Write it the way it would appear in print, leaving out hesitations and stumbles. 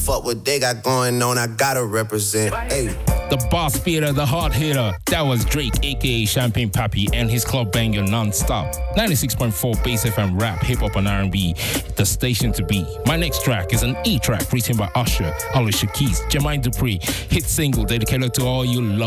fuck what they got going on, I gotta represent. Hey. The boss beater, the hard hitter. That was Drake, aka Champagne Papi, and his club banger Non-Stop. 96.4 Bass FM rap, hip hop and R&B. The station to be. My next track is an E track written by Usher, Alicia Keys, Jermaine Dupri. Hit single dedicated to all you love